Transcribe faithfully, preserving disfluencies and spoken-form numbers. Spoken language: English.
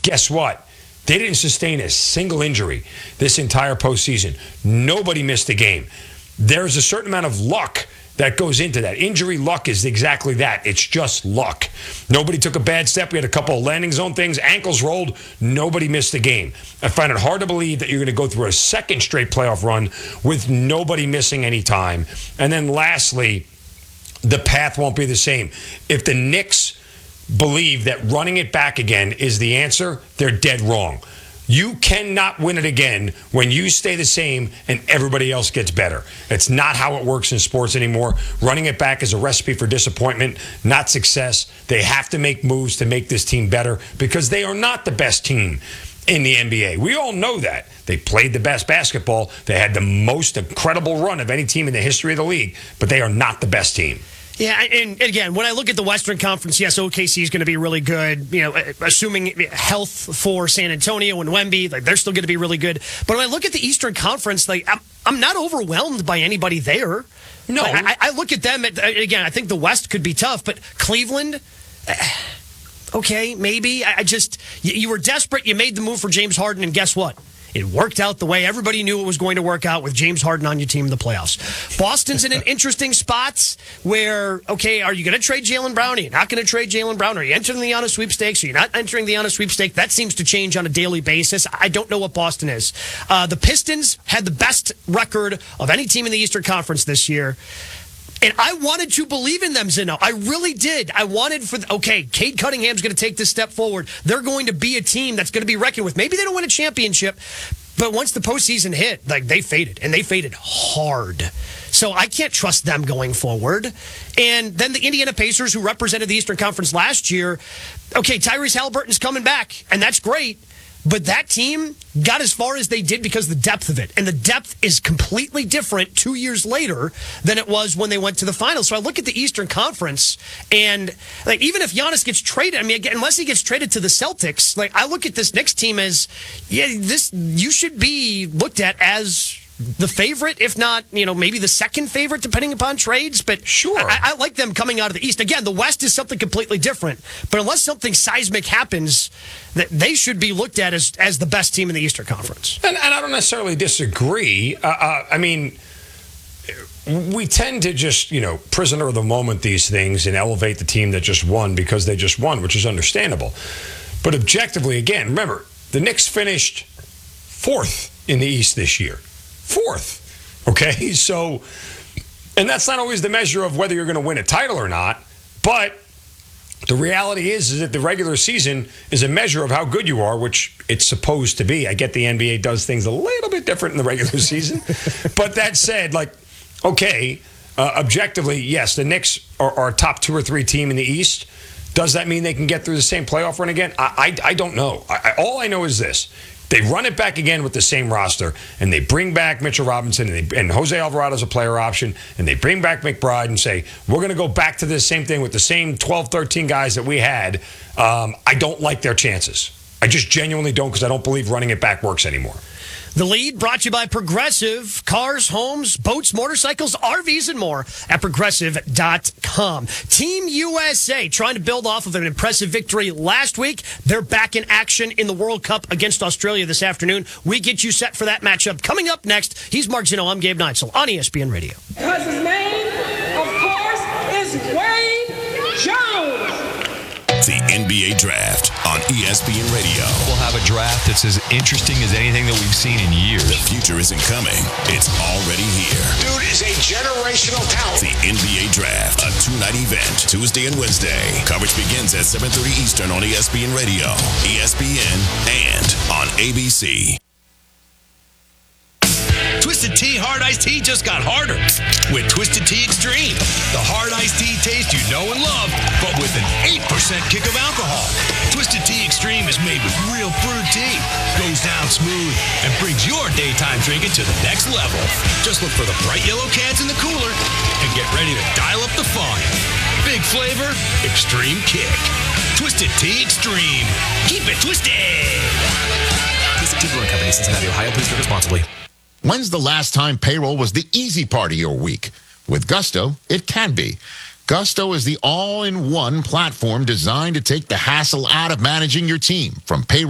Guess what? They didn't sustain a single injury this entire postseason. Nobody missed a game. There's a certain amount of luck that goes into that. Injury luck is exactly that. It's just luck. Nobody took a bad step. We had a couple of landing zone things. Ankles rolled. Nobody missed a game. I find it hard to believe that you're going to go through a second straight playoff run with nobody missing any time. And then lastly, the path won't be the same. If the Knicks believe that running it back again is the answer, they're dead wrong. You cannot win it again when you stay the same and everybody else gets better. It's not how it works in sports anymore. Running it back is a recipe for disappointment, not success. They have to make moves to make this team better because they are not the best team in the N B A. We all know that. They played the best basketball. They had the most incredible run of any team in the history of the league, but they are not the best team. Yeah, and again, when I look at the Western Conference, yes, O K C is going to be really good. You know, assuming health for San Antonio and Wemby, like they're still going to be really good. But when I look at the Eastern Conference, like I'm, I'm not overwhelmed by anybody there. No, like, I, I look at them. At, again, I think the West could be tough, but Cleveland. Okay, maybe. I just you, you were desperate. You made the move for James Harden, and guess what? It worked out the way everybody knew it was going to work out with James Harden on your team in the playoffs. Boston's in an interesting spot where, okay, are you going to trade Jaylen Brown? Are you not going to trade Jaylen Brown? Are you entering the Giannis sweepstakes? Are you not entering the Giannis sweepstakes? That seems to change on a daily basis. I don't know what Boston is. Uh, the Pistons had the best record of any team in the Eastern Conference this year. And I wanted to believe in them, Zeno. I really did. I wanted for, okay, Cade Cunningham's going to take this step forward. They're going to be a team that's going to be reckoned with. Maybe they don't win a championship, but once the postseason hit, like they faded, and they faded hard. So I can't trust them going forward. And then the Indiana Pacers, who represented the Eastern Conference last year, okay, Tyrese Halliburton's coming back, and that's great. But that team got as far as they did because of the depth of it. And the depth is completely different two years later than it was when they went to the finals. So I look at the Eastern Conference, and like even if Giannis gets traded, I mean, again, unless he gets traded to the Celtics, like I look at this Knicks team as, yeah, this you should be looked at as the favorite, if not, you know, maybe the second favorite, depending upon trades. But sure, I, I like them coming out of the East. Again, the West is something completely different. But unless something seismic happens, that they should be looked at as as the best team in the Eastern Conference. And, and I don't necessarily disagree. Uh, uh, I mean, we tend to just, you know, prisoner of the moment these things and elevate the team that just won because they just won, which is understandable. But objectively, again, remember, the Knicks finished fourth in the East this year. Fourth. Okay? So, and that's not always the measure of whether you're going to win a title or not, but the reality is, is that the regular season is a measure of how good you are, which it's supposed to be. I get the N B A does things a little bit different in the regular season. But that said, like, okay, uh, objectively, yes, the Knicks are, are a top two or three team in the East. Does that mean they can get through the same playoff run again? I, I, I don't know. I, I, all I know is this. They run it back again with the same roster, and they bring back Mitchell Robinson, and, they, and Jose Alvarado's a player option, and they bring back McBride and say, we're going to go back to this same thing with the same twelve, thirteen guys that we had. Um, I don't like their chances. I just genuinely don't, because I don't believe running it back works anymore. The Lead brought to you by Progressive. Cars, homes, boats, motorcycles, R Vs, and more at progressive dot com. Team U S A trying to build off of an impressive victory last week. They're back in action in the World Cup against Australia this afternoon. We get you set for that matchup. Coming up next, he's Mark Zeno. I'm Gabe Neitzel on E S P N Radio. Because his name, of course, is Wade Jones. The N B A Draft on E S P N Radio. We'll have a draft that's as interesting as anything that we've seen in years. The future isn't coming. It's already here. Dude is a generational talent. The N B A Draft, a two-night event, Tuesday and Wednesday. Coverage begins at seven thirty Eastern on E S P N Radio, E S P N, and on A B C. Twisted Tea Hard Iced Tea just got harder with Twisted Tea Extreme. The hard iced tea taste you know and love, but with an eight percent kick of alcohol. Twisted Tea Extreme is made with real brewed tea, goes down smooth, and brings your daytime drinking to the next level. Just look for the bright yellow cans in the cooler and get ready to dial up the fun. Big flavor, extreme kick. Twisted Tea Extreme. Keep it twisted. Twisted Tea Brewing Company, Cincinnati, Ohio. Please drink responsibly. When's the last time payroll was the easy part of your week? With Gusto, it can be. Gusto is the all-in-one platform designed to take the hassle out of managing your team, from payroll